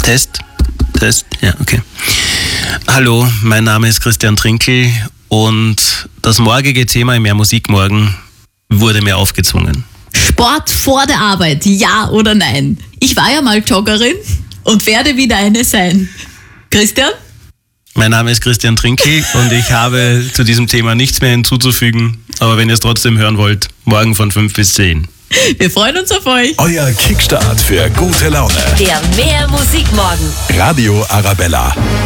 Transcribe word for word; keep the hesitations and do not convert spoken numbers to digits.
Test, Test, ja, okay. Hallo, mein Name ist Christian Trinkel und das morgige Thema im Mehr Musik morgen wurde mir aufgezwungen. Sport vor der Arbeit, ja oder nein? Ich war ja mal Joggerin und werde wieder eine sein. Christian? Mein Name ist Christian Trinkel und ich habe zu diesem Thema nichts mehr hinzuzufügen. Aber wenn ihr es trotzdem hören wollt, morgen von fünf bis zehn. Wir freuen uns auf euch. Euer Kickstart für gute Laune. Der Mehr Musik morgen. Radio Arabella.